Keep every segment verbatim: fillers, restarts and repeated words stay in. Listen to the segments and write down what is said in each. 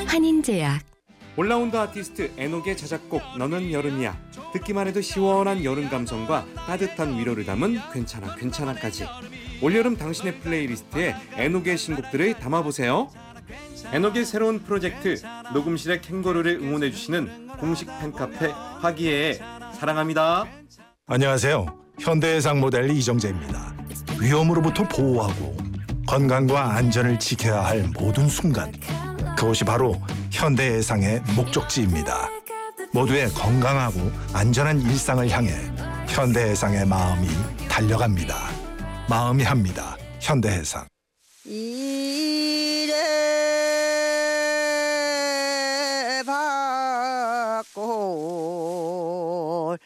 한인제약. 올라운드 아티스트 에녹의 자작곡 너는 여름이야. 듣기만 해도 시원한 여름 감성과 따뜻한 위로를 담은 괜찮아 괜찮아까지. 올여름 당신의 플레이리스트에 에녹의 신곡들을 담아보세요. 에녹의 새로운 프로젝트 녹음실의 캥거루를 응원해주시는 공식 팬카페 화기애애 사랑합니다. 안녕하세요. 현대해상 모델 이정재입니다. 위험으로부터 보호하고 건강과 안전을 지켜야 할 모든 순간, 그것이 바로 현대해상의 목적지입니다. 모두의 건강하고 안전한 일상을 향해 현대해상의 마음이 달려갑니다. 마음이 합니다. 현대해상. 이래 받고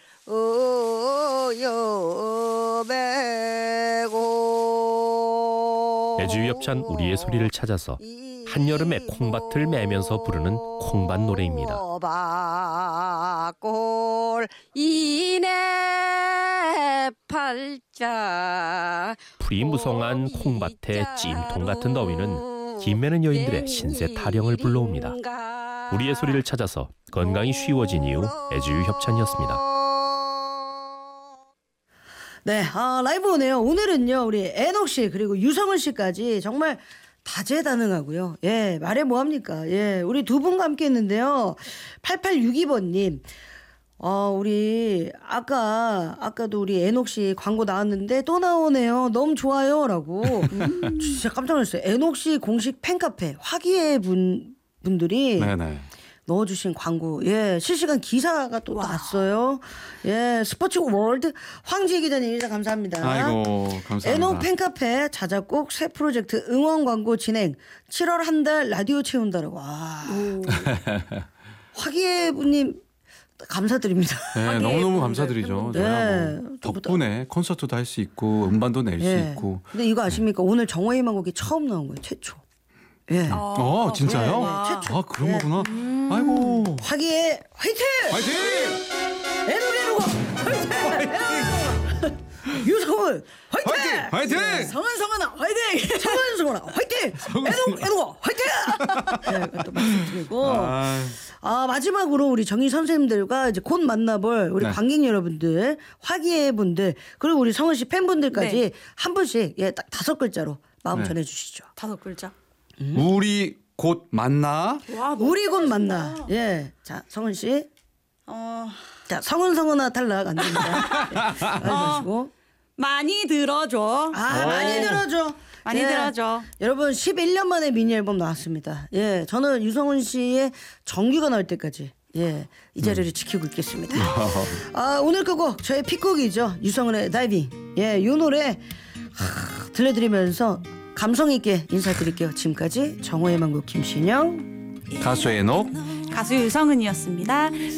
어여배고 애주협찬 우리의 소리를 찾아서 한여름의 콩밭을 매면서 부르는 콩밭 노래입니다. 콩밭골 이내 팔자. 풀이 무성한 콩밭의 찜통 같은 더위는 김매는 여인들의 신세 타령을 불러옵니다. 우리의 소리를 찾아서 건강이 쉬워진 이유 애주협찬이었습니다. 네, 아, 라이브 오네요. 오늘은요 우리 에녹 씨 그리고 유성은 씨까지 정말 다재다능하고요. 예, 말해 뭐합니까? 예, 우리 두 분과 함께 했는데요. 팔팔육이 번님. 어, 우리 아까 아까도 우리 에녹 씨 광고 나왔는데 또 나오네요. 너무 좋아요라고. 음. 진짜 깜짝 놀랐어요. 에녹 씨 공식 팬카페 화기애 분 분들이 네네. 넣어주신 광고, 예, 실시간 기사가 또 났어요. 예, 스포츠 월드 황지혜 기자님 인사 감사합니다. 아이고 감사합니다. 에녹 팬카페 자작곡 새 프로젝트 응원 광고 진행 칠월 한 달 라디오 채운다라고. 와. 화기애 분님 감사드립니다. 네, 너무너무 감사드리죠. 네. 저희가 뭐 덕분에 콘서트도 할 수 있고 음반도 낼 수 예. 있고. 근데 이거 아십니까? 오늘 정호희만 곡이 처음 나온 거예요. 최초. 예. 어, 진짜요? 네, 네, 최초. 아, 그런 네. 거구나. 아이고. 화기애 화이팅! 화이팅! 에녹 에녹 화이팅! 유성은 화이팅! 화이팅! 화이팅! 성은 성은아 화이팅! 성은 성은아 화이팅! 에녹 에녹아 화이팅! 네, 또 말씀드리고 아, 아, 마지막으로 우리 정희 선생님들과 이제 곧 만나볼 우리 네. 관객 여러분들, 화기애 분들, 그리고 우리 성은 씨 팬분들까지 네. 한 분씩 예, 딱 다섯 글자로 마음 네. 전해주시죠. 다섯 글자. 우리 곧 만나. 와, 우리 곧 만나. 예, 자 성은 씨, 어, 자 성은 성은아 탈락 안 됩니다. 예, 마시고. 많이 들어줘. 아, 많이 들어줘. 많이 예. 들어줘. 여러분 십일 년 만에 미니 앨범 나왔습니다. 예, 저는 유성훈 씨의 정규가 나올 때까지 예, 이 자리를 지키고 있겠습니다. 아, 오늘 끝곡 저의 픽곡이죠. 유성훈의 다이빙. 예, 이 노래 하, 들려드리면서 감성 있게 인사드릴게요. 지금까지 정호의 망고 김신영, 가수 에녹. 가수 유성은이었습니다.